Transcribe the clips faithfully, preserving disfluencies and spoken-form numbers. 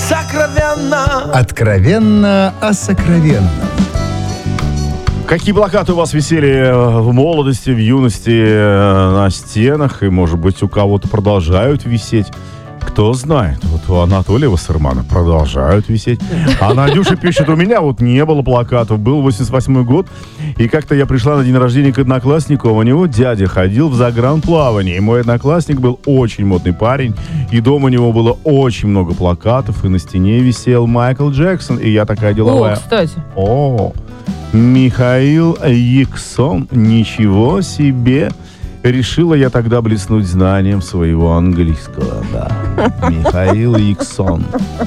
сокровенно. Откровенно о сокровенном. Какие плакаты у вас висели в молодости, в юности на стенах? И, может быть, у кого-то продолжают висеть? Кто знает. Вот у Анатолия Вассермана продолжают висеть. А Надюша пишет, у меня вот не было плакатов. Был восемьдесят восьмой год, и как-то я пришла на день рождения к однокласснику, а у него дядя ходил в загранплавание. И мой одноклассник был очень модный парень, и дома у него было очень много плакатов, и на стене висел Майкл Джексон, и я такая деловая. О, кстати. О, Михаил Яксон, ничего себе. Решила я тогда блеснуть знанием своего английского, да. Михаил Яксон.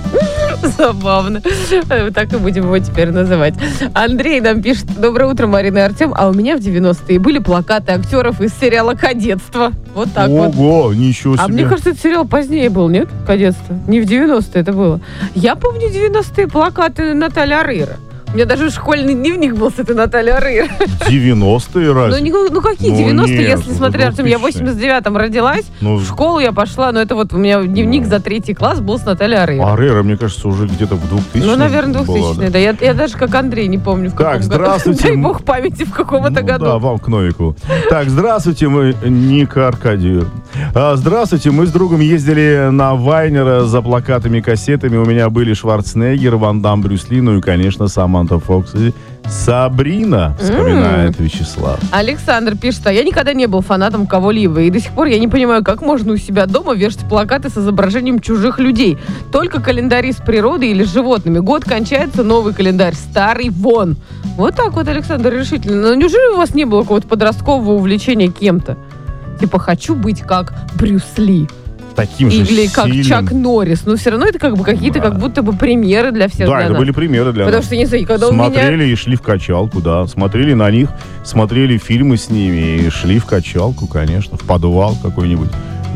Забавно. Так и будем его теперь называть. Андрей нам пишет: доброе утро, Марина и Артем. А у меня в девяностые были плакаты актеров из сериала «Кадетство». Вот так Ого, вот. Ого, ничего себе. А мне кажется, этот сериал позднее был, нет? «Кадетство». Не в девяностые это было. Я помню девяностые плакаты Натальи Орейро. У меня даже школьный дневник был с этой Натальей Орейро. девяностые разве? Ну, не, ну какие Ну, девяностые, нет, если ну, смотреть, Артем, я в двухтысячные. восемьдесят девятом родилась, Ну, в школу я пошла, но это вот у меня дневник Ну. за третий класс был с Натальей Орейро. Орейро, мне кажется, уже где-то в двухтысячных Ну, наверное, была, двухтысячные, да. Я, я даже как Андрей не помню, в Так, каком здравствуйте. году. Дай бог памяти, в каком-то Ну, году. да, вам к Новику. Так, здравствуйте, мы Ника Аркадию. А, здравствуйте, мы с другом ездили на Вайнера за плакатами, кассетами. У меня были Шварценеггер, Ван Дам, Брюс Ли, ну и, конечно, Саманта Фокс и Сабрина, вспоминает mm. Вячеслав. Александр пишет: а я никогда не был фанатом кого-либо, и до сих пор я не понимаю, как можно у себя дома вешать плакаты с изображением чужих людей. Только календари с природой или с животными. Год кончается, новый календарь, старый вон. Вот так вот, Александр, решительно. Но неужели у вас не было какого-то подросткового увлечения кем-то? Типа, хочу быть как Брюс Ли. Таким же Или как сильным. Чак Норрис. Но все равно это как бы какие-то Да. как будто бы примеры для всех. Да, для это нас. были примеры для Потому нас. что, не знаю, когда Смотрели у меня... и шли в качалку, да. Смотрели на них, смотрели фильмы с ними и шли в качалку, конечно, в подвал какой-нибудь,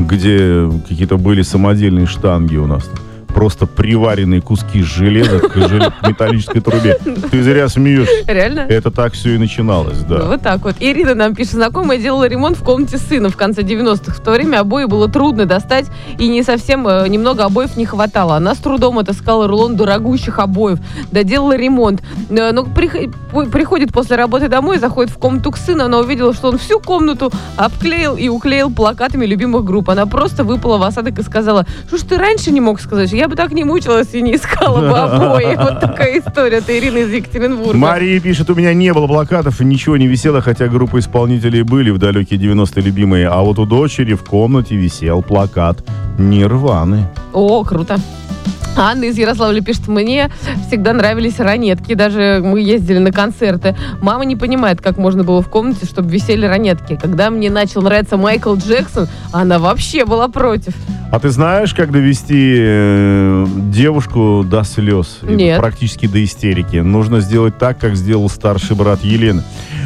где какие-то были самодельные штанги у нас. Просто приваренные куски железа к жел- металлической трубе. Ты зря смеешься. Реально? Это так все и начиналось, да. Ну, вот так вот. Ирина нам пишет: знакомая делала ремонт в комнате сына в конце девяностых. В то время обои было трудно достать, и не совсем, э, немного обоев не хватало. Она с трудом отыскала рулон дорогущих обоев, доделала ремонт. Э, но прих- приходит после работы домой, заходит в комнату к сыну, она увидела, что он всю комнату обклеил и уклеил плакатами любимых групп. Она просто выпала в осадок и сказала: что ж ты раньше не мог сказать? Я бы так не мучилась и не искала бы обои. Вот такая история. Это Ирина из Екатеринбурга. Мария пишет: у меня не было плакатов, ничего не висело, хотя группы исполнителей были в далекие девяностые любимые. А вот у дочери в комнате висел плакат Нирваны. О, круто. Анна из Ярославля пишет: мне всегда нравились ранетки, даже мы ездили на концерты. Мама не понимает, как можно было в комнате, чтобы висели ранетки. Когда мне начал нравиться Майкл Джексон, она вообще была против. А ты знаешь, как довести э, девушку до слез? Нет. Практически до истерики. Нужно сделать так, как сделал старший брат Елены.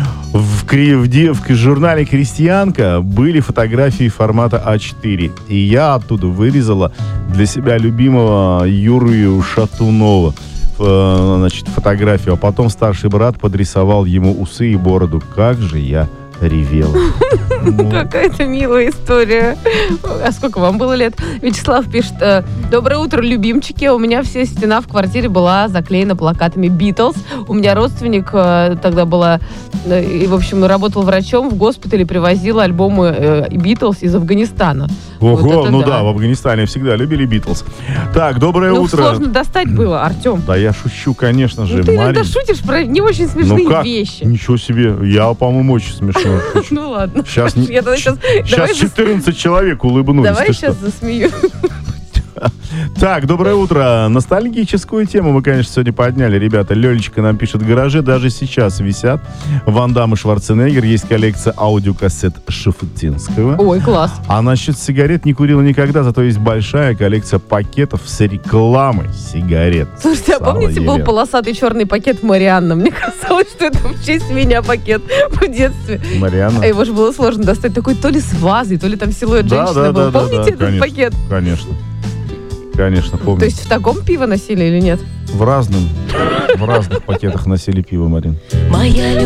В, кри- в, ди- в журнале «Крестьянка» были фотографии формата а четыре. И я оттуда вырезала для себя любимого Юрию Шатунова. Э, значит, фотографию. А потом старший брат подрисовал ему усы и бороду. Как же я ревела. Какая-то милая история. А сколько вам было лет? Вячеслав пишет: доброе утро, любимчики. У меня вся стена в квартире была заклеена плакатами Битлз. У меня родственник э, тогда была, э, и, в общем, работал врачом в госпитале, привозил альбомы Битлз из Афганистана. Ого, Вот это ну да. да, в Афганистане всегда любили Битлз. Так, доброе Ну, утро. сложно достать было, Артем. Да я шучу, конечно же, Ну, ты иногда Марин. шутишь про не очень смешные Ну как? вещи. Ничего себе. Я, по-моему, очень смешно шучу. Ну ладно. Сейчас, Я тогда щас- давай сейчас зас- четырнадцать человек улыбнулись. Давай Ты сейчас что? засмею. Так, доброе утро. Ностальгическую тему мы, конечно, сегодня подняли. Ребята, Лёлечка нам пишет: в гараже даже сейчас висят Ван Дам и Шварценеггер. Есть коллекция аудиокассет Шафутинского. Ой, класс. А насчет сигарет не курила никогда, зато есть большая коллекция пакетов с рекламой сигарет. Слушайте, а Писала помните, был Елена. полосатый черный пакет Марианна? Мне казалось, что это в честь меня пакет в детстве. Марианна? А его же было сложно достать. Такой то ли с вазой, то ли там силуэт Да, женщины да, был. да, да, Помните да, этот конечно, пакет? Конечно. Конечно, помню. То есть в таком пиво носили или нет? В разном, в разных пакетах носили пиво, Марин. Моя